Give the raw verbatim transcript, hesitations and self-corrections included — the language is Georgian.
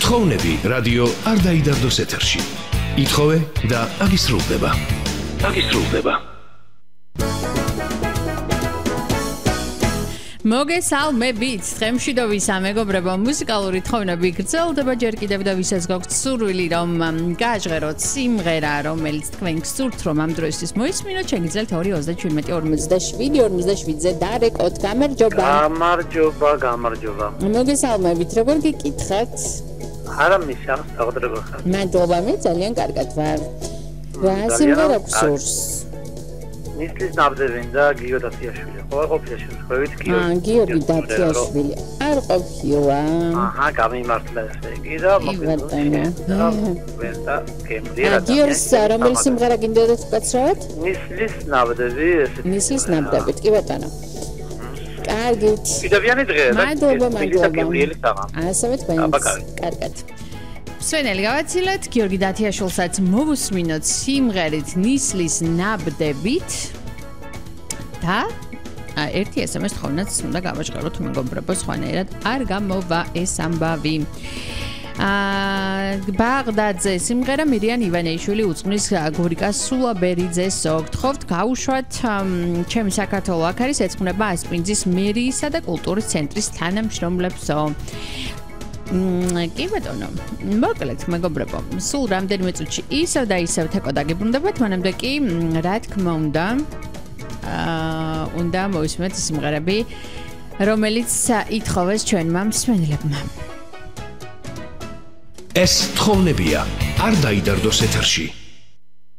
თხოვნები რადიო არ დაიდარდოს ეთერში. ითხოვე და აგისრულდება. აგისრულდება. მოგესალმებით, დღემშვიდობის მეგობრებო, მუსიკალური თხოვნები გრძელდება ჯერ კიდევ და ვისაც გაქვთ სურვილი რომ გააჟღეროთ სიმღერა, რომელიც თქვენ გსურთ რომ ამ დროისთვის მოისმინოთ, შეგიძლიათ ორი ოცდაშვიდმეტი ორმოცდაშვიდი ორმოცდაშვიდზე დარეკოთ. გამარჯობა. გამარჯობა, გამარჯობა. მოგესალმებით, როგორ გიკითხათ? არა მისი, ამ საყდრება ხარ. მადლობა, მე ძალიან კარგად ვარ. რა სიმღერა გსურს? ნისლის ნაბდევენ და გიო დათიაშვილი. ხო, ყოფილა შემთხვევით გიო. აა, გიორგი დათიაშვილი. არ ყოფილა. აჰა, გამიმართლა ესე იგი და მოგესალმებით. და გემდირა. გიორგის რომელი სიმღერა გინდოდათ უკაცრავად? ნისლის ნაბდევი ესე. ნისლის ნაბდევით, კი ბატონო. კარგით. კიდევიანი დღეა და მადლობა, მადლობა. ასევე თქვენს. კარგად. კარგად. სვენელი გავაცილეთ, გიორგი დათიაშვილსაც მოვუსმინოთ სიმღერით ნისლის ნაბდებით და ერთი ეს ემ ეს თხოვნაც უნდა გავაჟღეროთ მეგობრებო, სხვანაირად არ გამოვა ეს ამბავი. აა ბაღდადზე სიმღერა მირიან ივანეიშვილი უძღვნის გურიკას სულაბერიძეს გთხოვთ გაუშვათ ჩემი საქართველო აქ არის ეწყნება ასპინძის მერიისა და კულტურის ცენტრის თანამშრომლებსო. კი ბატონო, მოკლედ მეგობრებო, სულ რამდენიმე წუთში ისევ და ისევ თეკო დაგიბრუნდებათ, მანამდე კი რა თქმა უნდა აა უნდა მოვისმენთ სიმღერები, რომელიც ითხოვეს ჩვენმა მსმენელებმა. ეს თხოვნებია არ დაიდარდოს ეთერში.